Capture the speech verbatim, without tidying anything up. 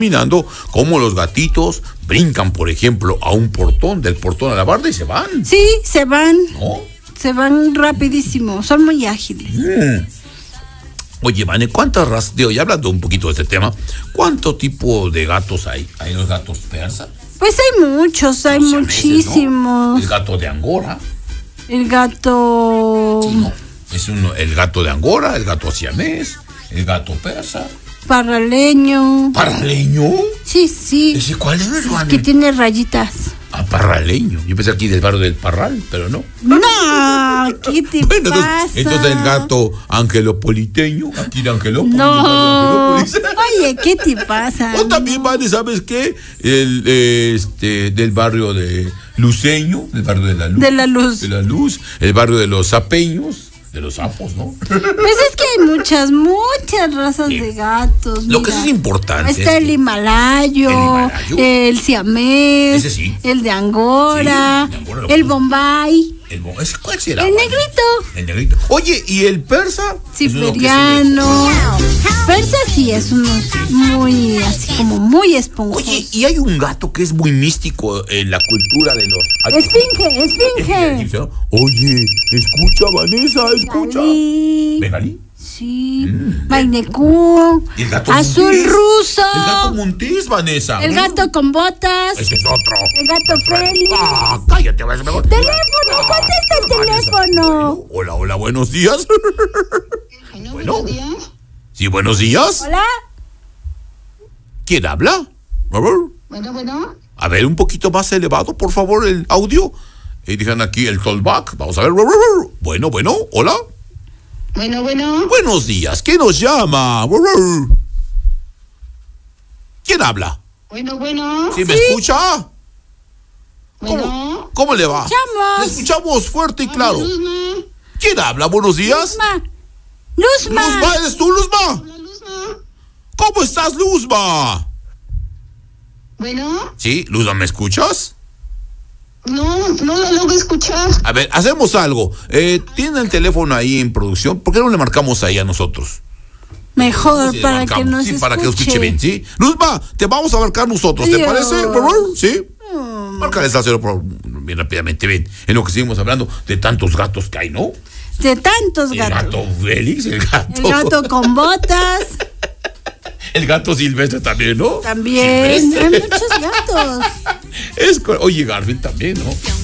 Mirando cómo los gatitos brincan, por ejemplo, a un portón, del portón a la barda y se van. Sí, se van. ¿No? Se van rapidísimo, son muy ágiles. Mm. Oye, Vane, ¿cuántas razas, digo, ya hablando un poquito de este tema, cuánto tipo de gatos hay? ¿Hay los gatos persas? Pues hay muchos, hay Los siameses, muchísimos. ¿no? El gato de Angora. El gato... Sí, no. Es uno, el gato de Angora, el gato siamés, el gato persa. Parraleño. ¿Parraleño? Sí, sí. ¿Ese cuál es, Vane? Que tiene rayitas. Ah, parraleño. Yo pensé aquí del barrio del Parral, pero no. No, ¿qué te Bueno, entonces, pasa? entonces el gato angelopoliteño, aquí de Angelópolis. No. Angelópolis. Oye, ¿qué te pasa? O también, Vane, ¿sabes qué? El, eh, este, del barrio de Luceño, del barrio de la Luz. De la Luz. De la Luz, el barrio de los sapeños, de los sapos, ¿no? Pues es que hay muchas, muchas razas Sí. de gatos. Lo mira. que sí es importante Está es el que- himalayo, El himalayo. el siamés, Ese sí. el de Angora, Sí, de Angora lo el conozco. Bombay, El, bo- ¿ese ¿Cuál será? el Vane? negrito, El negrito. Oye, ¿y el persa? Es uno que siberiano. se Persa sí es uno muy, así como muy esponjoso. Oye, y hay un gato que es muy místico en la cultura de los... Esfinge, esfinge. Oye, escucha, Vanessa, escucha. Bengalí. ¿Bengalí? Sí. Mm. Maine-Coon. ¿Y el gato Azul montés? ruso. El gato montés, Vanessa. El gato con botas. Ese es otro. El gato Félix. Ah, cállate, vas mejor. Teléfono, contesta el teléfono. Hola, hola, buenos días. Bueno, Bueno. buenos días. Sí, buenos días. Hola. ¿Quién habla? Bueno, bueno. A ver, un poquito más elevado, por favor, el audio. Y dijeron aquí el callback. Vamos a ver. Bueno, bueno, hola. Bueno, bueno. Buenos días. ¿Quién nos llama? ¿Quién habla? Bueno, bueno. ¿Sí me escucha? Bueno. ¿Cómo le va? Escuchamos. Le escuchamos fuerte y claro. Luzma. ¿Quién habla? Buenos días. Luzma. Luzma. Luzma, ¿eres tú, Luzma? Hola, Luzma. ¿Cómo estás, Luzma? Bueno. Sí, Luzma, ¿me escuchas? No, no lo logro escuchar. A ver, hacemos algo. Eh, ¿Tiene el teléfono ahí en producción? ¿Por qué no le marcamos ahí a nosotros? Mejor Sí, le para marcamos, que nos sí, escuche. para que nos escuche bien, ¿sí? Luzma, te vamos a marcar nosotros, ¿te Dios. parece? Por favor, ¿sí? Márcales al cero por, bien rápidamente, ven. En lo que seguimos hablando de tantos gatos que hay, ¿no? De tantos El gatos. gato Félix, el gato. El gato con botas. El gato silvestre también, ¿no? También. Silvestre. Hay muchos gatos. Es, co- oye, Garfield también, ¿no?